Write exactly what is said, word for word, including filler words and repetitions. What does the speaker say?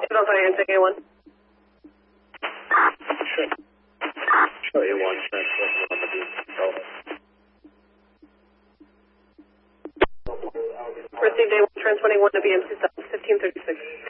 Delta Antic A one. Show A one, transmission on the beam. Received A one, trans twenty-one to B M two south, fifteen thirty-six.